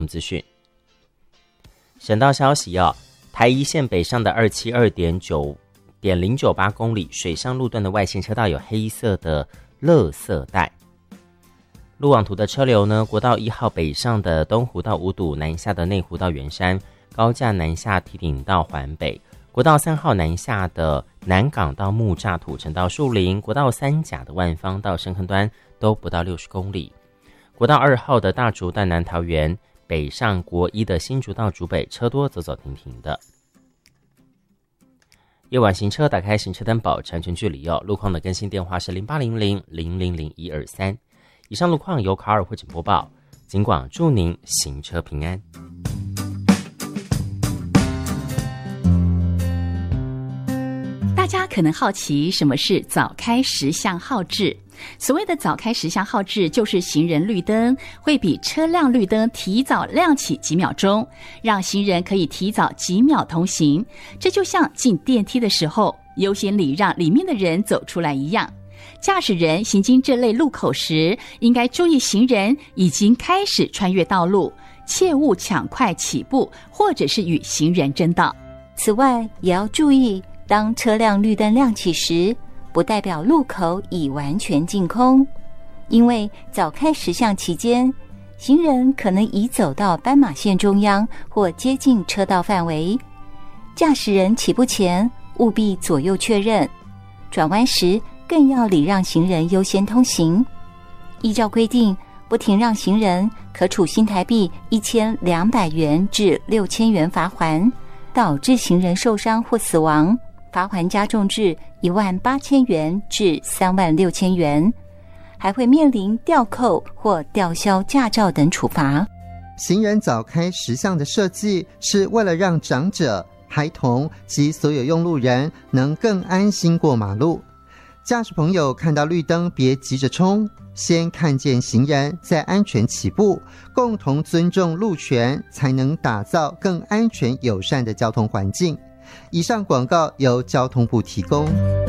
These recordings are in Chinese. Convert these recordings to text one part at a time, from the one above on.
资讯。省道消息台一线北上的272.098公里水上路段的外线车道有黑色的垃圾带。路网图的车流呢，国道1号北上的东湖到五堵，南下的内湖到圆山，高架南下堤顶到环北，国道3号南下的南港到木栅土城到树林，国道3甲的万芳到深坑端都不到60公里。国道2号的大竹到南桃园，北上国一的新竹到竹北，车多走走停停的。夜晚行车打开行车灯保持安全距离路况的更新电话是0800000123。以上路况由卡尔会诊播报，警广祝您行车平安。 大家可能好奇什么是早开10项号志。所谓的早开10项号志，就是行人绿灯会比车辆绿灯提早亮起几秒钟，让行人可以提早几秒通行。这就像进电梯的时候优先礼让里面的人走出来一样。驾驶人行经这类路口时，应该注意行人已经开始穿越道路，切勿抢快起步或者是与行人争道。 此外，也要注意，当车辆绿灯亮起时，不代表路口已完全净空，因为早开10项期间，行人可能已走到斑马线中央或接近车道范围。驾驶人起步前务必左右确认，转弯时更要礼让行人优先通行。依照规定，不停让行人可处新台币1200元至6000元罚锾，导致行人受伤或死亡，罚锾加重至18000元至36000元，还会面临吊扣或吊销驾照等处罚。 行人早开10项的设计是为了让长者、孩童及所有用路人能更安心过马路。驾驶朋友看到绿灯别急着冲，先看见行人再安全起步，共同尊重路权，才能打造更安全友善的交通环境。以上广告由交通部提供。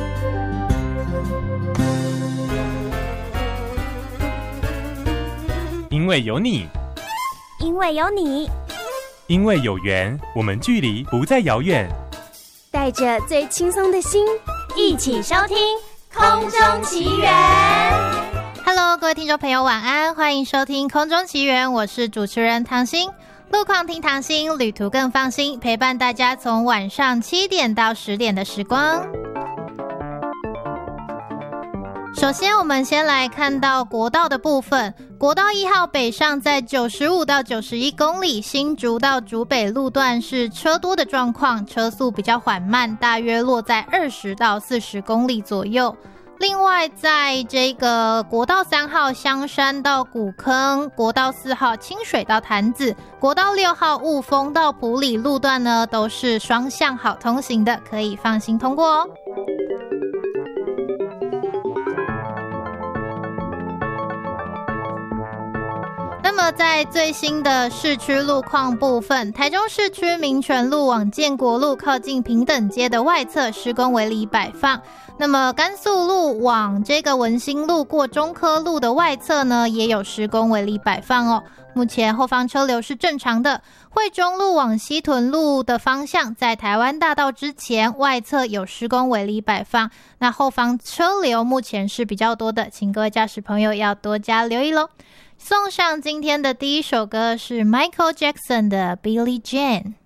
因为有你， 因为有你， 因为有缘，我们距离不再遥远。 带着最轻松的心，一起收听空中奇缘。 Hello， 各位听众朋友晚安，欢迎收听空中奇缘，我是主持人唐心。路况听唐心，旅途更放心，陪伴大家从晚上7点到10点的时光。首先我们先来看到国道的部分，国道1号北上在95到91公里，新竹到竹北路段是车多的状况，车速比较缓慢，大约落在20到40公里左右。另外在这个国道3号香山到古坑，国道4号清水到潭子，国道6号雾峰到埔里路段呢，都是双向好通行的，可以放心通过哦。那么在最新的市区路况部分，台中市区民权路往建国路靠近平等街的外侧施工围篱摆放，那么甘肃路往这个文心路过中科路的外侧呢，也有施工围篱摆放哦。目前后方车流是正常的。惠中路往西屯路的方向，在台湾大道之前外侧有施工围篱摆放，那后方车流目前是比较多的，请各位驾驶朋友要多加留意咯。送上今天的第一首歌是 Michael Jackson 的 Billie Jean。